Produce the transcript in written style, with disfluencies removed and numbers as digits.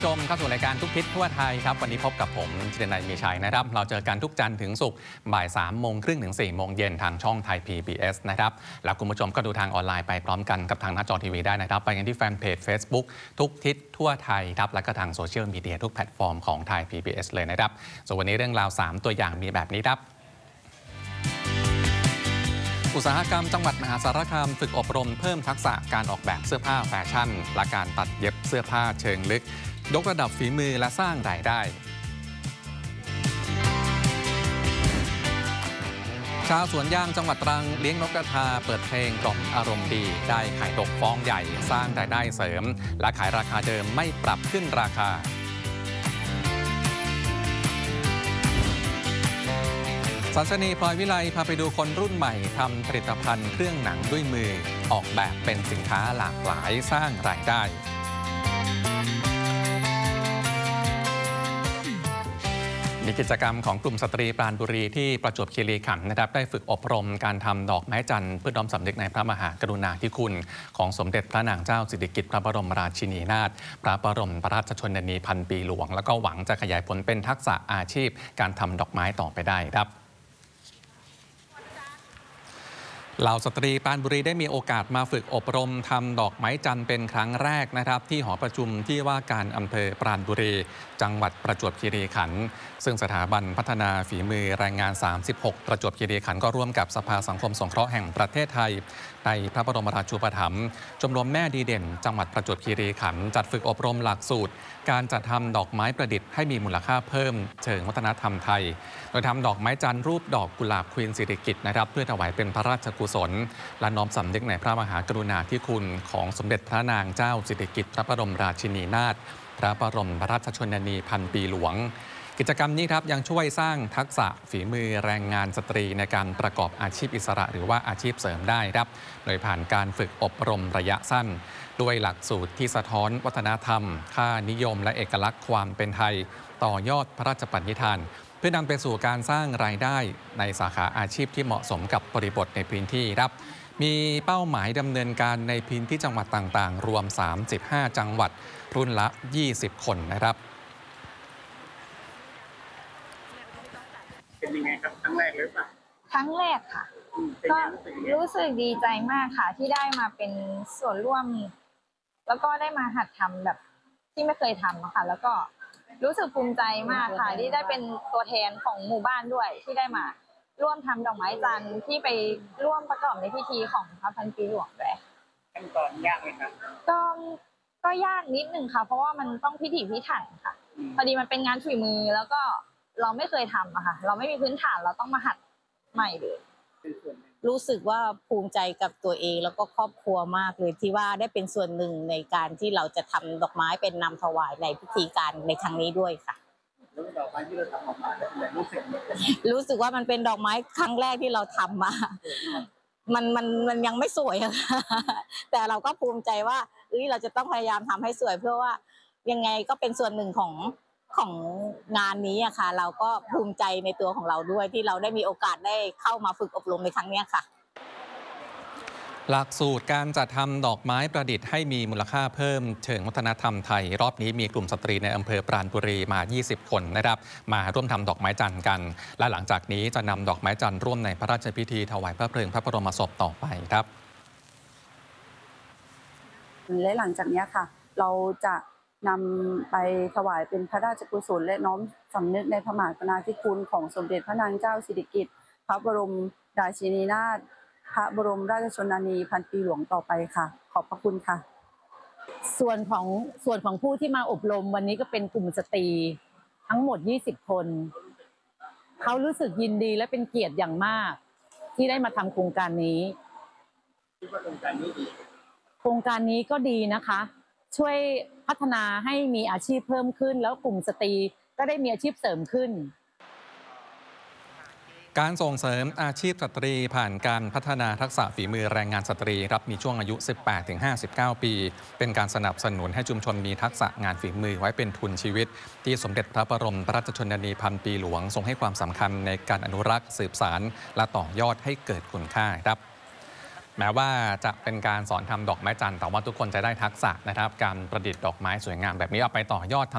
ชมเข้าสู่รายการทุกทิศทั่วไทยครับวันนี้พบกับผมจิรนัยมีชัยนะครับเราเจอกันทุกจันทร์ถึงศุกร์บ่าย3:30 ถึง 4 โมงเย็นทางช่องไทย PBS นะครับแล้วคุณผู้ชมก็ดูทางออนไลน์ไปพร้อมกันกับทางหน้าจอทีวีได้นะครับไปกันที่แฟนเพจ Facebook ทุกทิศทั่วไทยครับแล้วก็ทางโซเชียลมีเดียทุกแพลตฟอร์มของไทย PBS เลยนะครับส่วนวันนี้เรื่องราว3ตัวอย่างมีแบบนี้ครับอุตสาหกรรมจังหวัดมหาสารคามฝึกอบรมเพิ่มทักษะการออกแบบเสื้อผ้าแฟชั่นและการตัดเย็บเสื้อผ้าเชิงลึกยกระดับฝีมือและสร้างรายได้ชาวสวนยางจังหวัดตรังเลี้ยงนกกระทาเปิดเพลงกล่อมอารมณ์ดีได้ไข่ดกฟองใหญ่สร้างรายได้เสริมและขายราคาเดิมไม่ปรับขึ้นราคาสันสนีพลอยวิไลพาไปดูคนรุ่นใหม่ทำผลิตภัณฑ์เครื่องหนังด้วยมือออกแบบเป็นสินค้าหลากหลายสร้างรายได้มีกิจกรรมของกลุ่มสตรีปราณบุรีที่ประจวบคีรีขันธ์นะครับได้ฝึกอบรมการทำดอกไม้จันทร์เพื่อน้อมสำนึกในพระมหากรุณาธิคุณของสมเด็จพระนางเจ้าสิริกิติ์พระบรมราชินีนาถพระบรมราชชนนีพันปีหลวงแล้วก็หวังจะขยายผลเป็นทักษะอาชีพการทำดอกไม้ต่อไปได้ครับเหล่าสตรีปราณบุรีได้มีโอกาสมาฝึกอบรมทำดอกไม้จันทร์เป็นครั้งแรกนะครับที่หอประชุมที่ว่าการอำเภอปราณบุรีจังหวัดประจวบคีรีขันธ์ซึ่งสถาบันพัฒนาฝีมือแรงงาน36ประจวบคีรีขันธ์ก็ร่วมกับสภาสังคมสงเคราะห์แห่งประเทศไทยในพระบรมราชูปถัมภ์ชมรมแม่ดีเด่นจังหวัดประจวบคีรีขันธ์จัดฝึกอบรมหลักสูตรการจัดทำดอกไม้ประดิษฐ์ให้มีมูลค่าเพิ่มเชิงวัฒนธรรมไทยโดยทำดอกไม้จันทร์รูปดอกกุหลาบควีนสิริกิติ์นะครับเพื่อถวายเป็นพระราชกุศลและน้อมสำนึกในพระมหากรุณาธิคุณของสมเด็จพระนางเจ้าสิริกิติ์พระบรมราชินีนาถพระบรมราชชนนีพันปีหลวงกิจกรรมนี้ครับยังช่วยสร้างทักษะฝีมือแรงงานสตรีในการประกอบอาชีพอิสระหรือว่าอาชีพเสริมได้ครับโดยผ่านการฝึกอบรมระยะสั้นด้วยหลักสูตรที่สะท้อนวัฒนธรรมค่านิยมและเอกลักษณ์ความเป็นไทยต่อยอดพระราชปณิธานเพื่อนำไปสู่การสร้างรายได้ในสาขาอาชีพที่เหมาะสมกับบริบทในพื้นที่ครับมีเป้าหมายดำเนินการในพื้นที่จังหวัดต่างๆรวม35จังหวัดรุ่นละ20คนนะครับเป็นยังไงครับครั้งแรกหรือเปล่าครั้งแรกค่ะก็รู้สึกดีใจมากค่ะที่ได้มาเป็นส่วนร่วมแล้วก็ได้มาหัดทำแบบที่ไม่เคยทำค่ะแล้วก็รู้สึกภูมิใจมากค่ะที่ได้เป็นตัวแทนของหมู่บ้านด้วยที่ได้มาร่วมทำดอกไม้จันทร์ที่ไปร่วมประกอบในพิธีของพระพันปีหลวงด้วยขั้นตอนยากไหมครับก็ยากนิดนึงค่ะเพราะว่ามันต้องพิถีพิถันค่ะพอดีมันเป็นงานฝีมือแล้วก็เราไม่เคยทำอะค่ะเราไม่มีพื้นฐานเราต้องมาหัดใหม่เลยรู้สึกว่าภูมิใจกับตัวเองแล้วก็ครอบครัวมากเลยที่ว่าได้เป็นส่วนหนึ่งในการที่เราจะทำดอกไม้เป็นนำถวายในพิธีการในครั้งนี้ด้วยค่ะแล้วดอกไม้ที่เราทำออกมารู้สึกว่ามันเป็นดอกไม้ครั้งแรกที่เราทำมามันยังไม่สวยอะแต่เราก็ภูมิใจว่าเราจะต้องพยายามทำให้สวยเพื่อว่ายังไงก็เป็นส่วนหนึ่งของงานนี้อะค่ะเราก็ภูมิใจในตัวของเราด้วยที่เราได้มีโอกาสได้เข้ามาฝึกอบรมในครั้งนี้ค่ะหลักสูตรการจัดทำดอกไม้ประดิษฐ์ให้มีมูลค่าเพิ่มเชิงวัฒนธรรมไทยรอบนี้มีกลุ่มสตรีในอำเภอปราณบุรีมา20คนนะครับมาร่วมทำดอกไม้จันทร์กันและหลังจากนี้จะนำดอกไม้จันทร์ร่วมในพระราชพิธีถวายพระเพลิงพระบรมศพต่อไปครับและหลังจากนี้ค่ะเราจะนำไปถวายเป็นพระราชกุศลและน้อมสำนึกในพระมหากรุณาธิคุณของสมเด็จพระนางเจ้าสิริกิติ์พระบรมราชินีนาถพระบรมราชชนนีพันปีหลวงต่อไปค่ะขอบพระคุณค่ะส่วนของผู้ที่มาอบรมวันนี้ก็เป็นกลุ่มสตรีทั้งหมด20คนเขารู้สึกยินดีและเป็นเกียรติอย่างมากที่ได้มาทำโครงการนี้คิดว่าโครงการนี้ดีโครงการนี้ก็ดีนะคะช่วยพัฒนาให้มีอาชีพเพิ่มขึ้นแล้วกลุ่มสตรีก็ได้มีอาชีพเสริมขึ้นการส่งเสริมอาชีพสตรีผ่านการพัฒนาทักษะฝีมือแรงงานสตรีรับมีช่วงอายุ 18-59 ปีเป็นการสนับสนุนให้ชุมชนมีทักษะงานฝีมือไว้เป็นทุนชีวิตที่สมเด็จพระบรมราชชนนีพันปีหลวงทรงให้ความสำคัญในการอนุรักษ์สืบสานและต่อยอดให้เกิดคุณค่าครับแม้ว่าจะเป็นการสอนทำดอกไม้จันทร์แต่ว่าทุกคนจะได้ทักษะนะครับการประดิษฐ์ดอกไม้สวยงามแบบนี้เอาไปต่อยอด